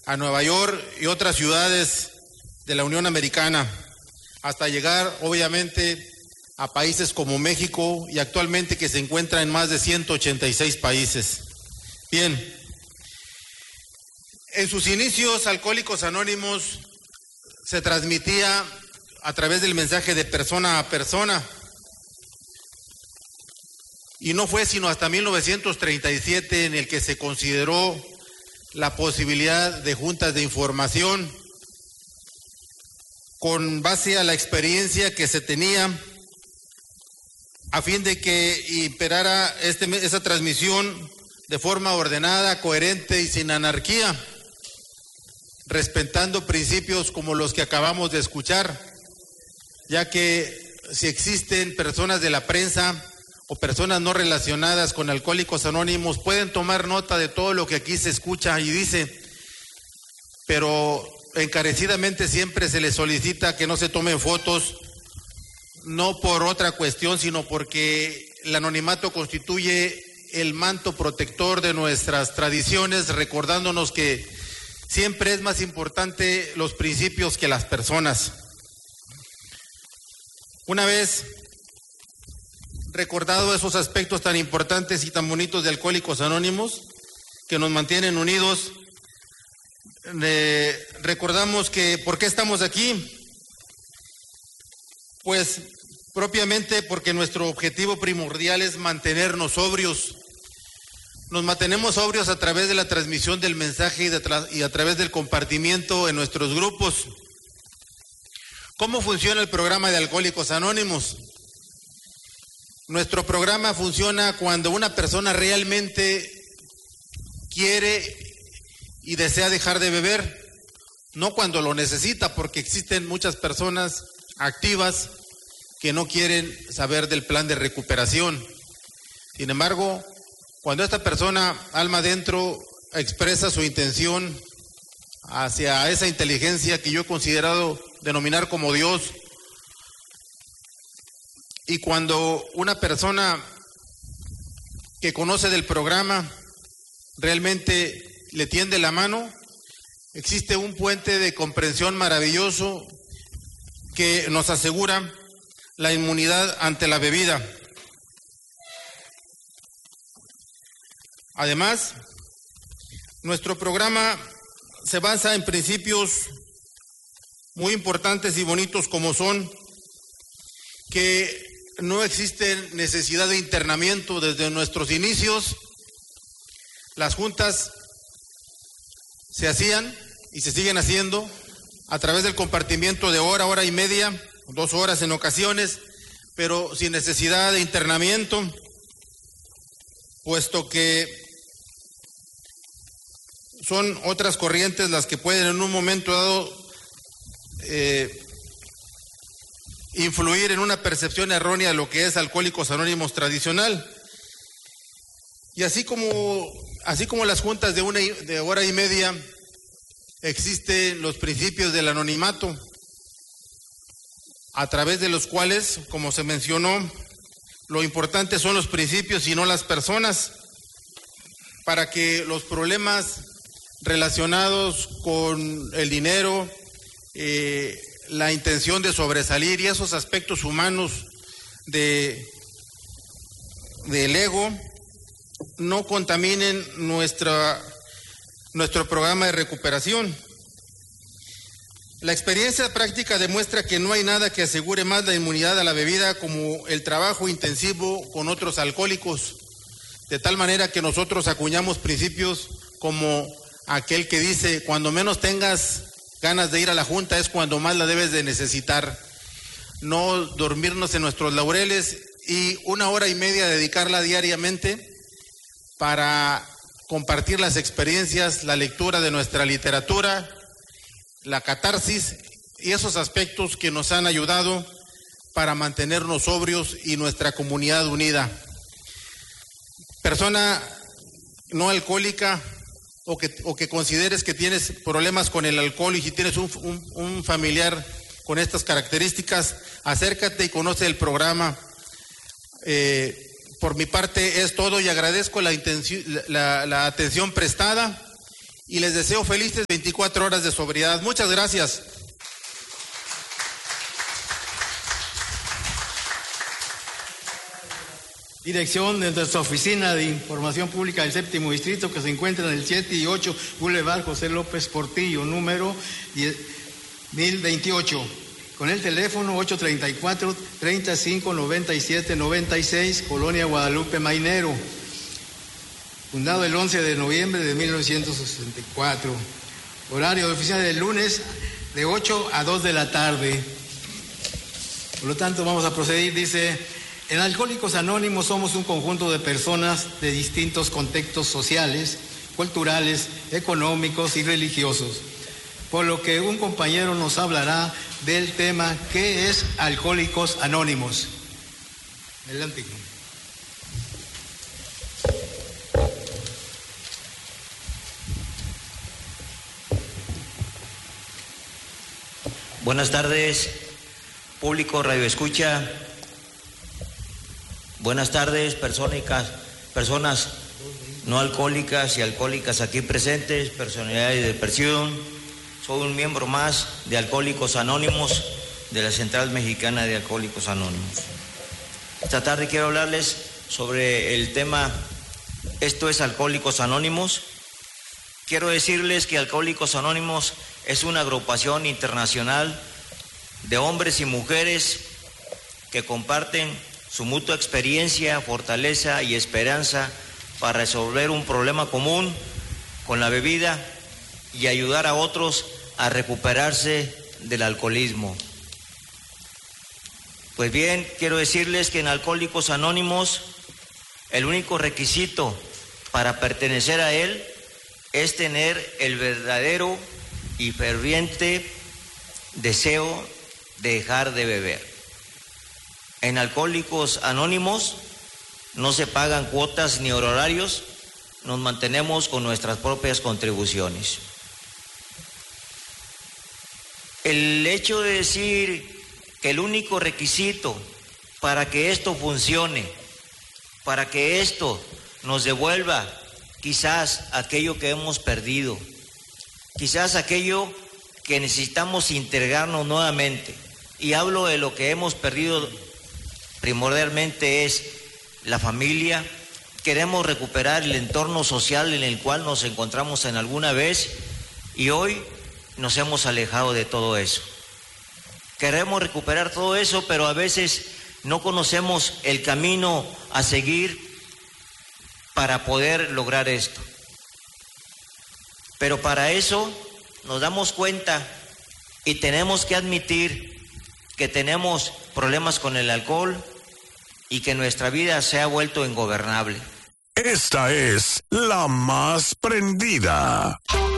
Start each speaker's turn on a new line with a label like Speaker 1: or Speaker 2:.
Speaker 1: a Nueva York y otras ciudades de la Unión Americana, hasta llegar obviamente a países como México y actualmente que se encuentra en más de 186 países. Bien, en sus inicios Alcohólicos Anónimos se transmitía a través del mensaje de persona a persona y no fue sino hasta 1937 en el que se consideró la posibilidad de juntas de información con base a la experiencia que se tenía a fin de que imperara esa transmisión de forma ordenada, coherente y sin anarquía, respetando principios como los que acabamos de escuchar, ya que si existen personas de la prensa o personas no relacionadas con Alcohólicos Anónimos, pueden tomar nota de todo lo que aquí se escucha y dice, pero encarecidamente siempre se les solicita que no se tomen fotos, no por otra cuestión, sino porque el anonimato constituye el manto protector de nuestras tradiciones, recordándonos que siempre es más importante los principios que las personas. Una vez recordado esos aspectos tan importantes y tan bonitos de Alcohólicos Anónimos, que nos mantienen unidos, recordamos que ¿por qué estamos aquí? Pues propiamente porque nuestro objetivo primordial es mantenernos sobrios. Nos mantenemos sobrios a través de la transmisión del mensaje y a través del compartimiento en nuestros grupos. ¿Cómo funciona el programa de Alcohólicos Anónimos? Nuestro programa funciona cuando una persona realmente quiere y desea dejar de beber, no cuando lo necesita, porque existen muchas personas activas que no quieren saber del plan de recuperación. Sin embargo, cuando esta persona, alma adentro, expresa su intención hacia esa inteligencia que yo he considerado denominar como Dios, y cuando una persona que conoce del programa realmente le tiende la mano, existe un puente de comprensión maravilloso que nos asegura la inmunidad ante la bebida. Además, nuestro programa se basa en principios muy importantes y bonitos como son que no existe necesidad de internamiento desde nuestros inicios. Las juntas se hacían y se siguen haciendo a través del compartimiento de hora y media, 2 horas en ocasiones, pero sin necesidad de internamiento, puesto que son otras corrientes las que pueden en un momento dado influir en una percepción errónea de lo que es Alcohólicos Anónimos tradicional. Y así como las juntas de hora y media, existen los principios del anonimato, a través de los cuales, como se mencionó, lo importante son los principios y no las personas, para que los problemas relacionados con el dinero, la intención de sobresalir y esos aspectos humanos del ego no contaminen nuestro programa de recuperación. La experiencia práctica demuestra que no hay nada que asegure más la inmunidad a la bebida como el trabajo intensivo con otros alcohólicos, de tal manera que nosotros acuñamos principios como aquel que dice: cuando menos tengas ganas de ir a la junta es cuando más la debes de necesitar. No dormirnos en nuestros laureles y 1 hora y media dedicarla diariamente para compartir las experiencias, la lectura de nuestra literatura, la catarsis y esos aspectos que nos han ayudado para mantenernos sobrios y nuestra comunidad unida. Persona no alcohólica o que consideres que tienes problemas con el alcohol y si tienes un familiar con estas características, acércate y conoce el programa. Por mi parte es todo y agradezco la atención prestada y les deseo felices 24 horas de sobriedad. Muchas gracias.
Speaker 2: Dirección de nuestra Oficina de Información Pública del Séptimo Distrito, que se encuentra en el 7 y 8 Boulevard José López Portillo, número 1028, con el teléfono 834-3597-96, Colonia Guadalupe Mainero, fundado el 11 de noviembre de 1964. Horario de oficina del lunes de 8 a 2 de la tarde. Por lo tanto, vamos a proceder. Dice: en Alcohólicos Anónimos somos un conjunto de personas de distintos contextos sociales, culturales, económicos y religiosos, por lo que un compañero nos hablará del tema ¿qué es Alcohólicos Anónimos? Adelante.
Speaker 3: Buenas tardes, público Radio Escucha. Buenas tardes, personas no alcohólicas y alcohólicas aquí presentes, personalidades de presión. Soy un miembro más de Alcohólicos Anónimos, de la Central Mexicana de Alcohólicos Anónimos. Esta tarde quiero hablarles sobre el tema, esto es Alcohólicos Anónimos. Quiero decirles que Alcohólicos Anónimos es una agrupación internacional de hombres y mujeres que comparten su mutua experiencia, fortaleza y esperanza para resolver un problema común con la bebida y ayudar a otros a recuperarse del alcoholismo. Pues bien, quiero decirles que en Alcohólicos Anónimos el único requisito para pertenecer a él es tener el verdadero y ferviente deseo de dejar de beber. En Alcohólicos Anónimos no se pagan cuotas ni honorarios, nos mantenemos con nuestras propias contribuciones. El hecho de decir que el único requisito para que esto funcione, para que esto nos devuelva quizás aquello que hemos perdido, quizás aquello que necesitamos integrarnos nuevamente, y hablo de lo que hemos perdido primordialmente es la familia. Queremos recuperar el entorno social en el cual nos encontramos en alguna vez y hoy nos hemos alejado de todo eso. Queremos recuperar todo eso, pero a veces no conocemos el camino a seguir para poder lograr esto. Pero para eso nos damos cuenta y tenemos que admitir que tenemos problemas con el alcohol y que nuestra vida se ha vuelto ingobernable.
Speaker 4: Esta es la más prendida.